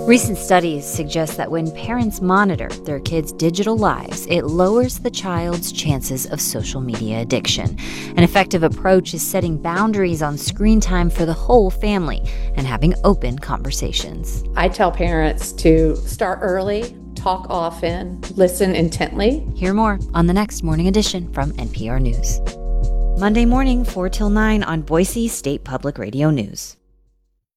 Recent studies suggest that when parents monitor their kids' digital lives, it lowers the child's chances of social media addiction. An effective approach is setting boundaries on screen time for the whole family and having open conversations. I tell parents to start early, talk often, listen intently. Hear more on the next Morning Edition from NPR News. Monday morning, 4 till 9 on Boise State Public Radio News.